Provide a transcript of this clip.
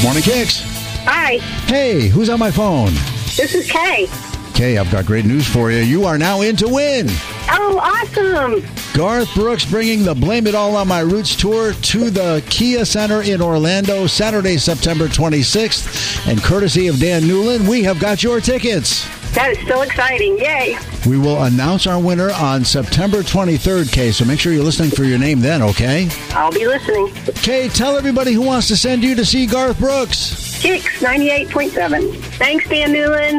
Morning, Kicks. Hi, Hey, who's on my phone? this is Kay. Kay, I've got great news for you. You are now in to win. Oh, awesome. Garth Brooks bringing the Blame It All on My Roots tour to the Kia Center in Orlando, Saturday, September 26th. And courtesy of Dan Newland, we have got your tickets. That is so exciting. Yay. We will announce our winner on September 23rd, Kay, so make sure you're listening for your name then, okay? I'll be listening. Kay, tell everybody who wants to send you to see Garth Brooks. Kicks 98.7. Thanks, Dan Newland.